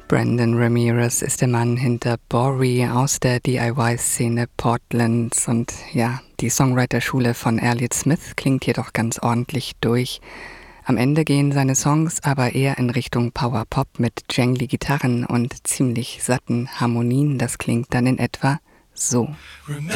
Brandon Ramirez ist der Mann hinter Bory aus der DIY-Szene Portlands und ja, die Songwriter-Schule von Elliott Smith klingt jedoch ganz ordentlich durch. Am Ende gehen seine Songs aber eher in Richtung Power-Pop mit jangly Gitarren und ziemlich satten Harmonien. Das klingt dann in etwa so. Remember